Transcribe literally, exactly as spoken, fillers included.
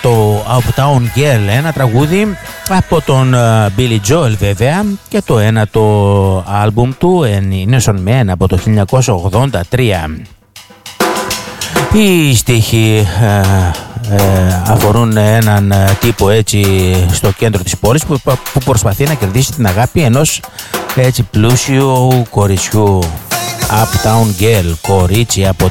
το Uptown Girl, ένα τραγούδι από τον Billy Joel βέβαια, και το ένατο άλμπουμ του Nation Man από το χίλια εννιακόσια ογδόντα τρία. Οι στίχοι ε, ε, αφορούν έναν τύπο έτσι στο κέντρο της πόλης που, που προσπαθεί να κερδίσει την αγάπη ενός έτσι πλούσιου κοριτσιού. Uptown Girl, κορίτσι από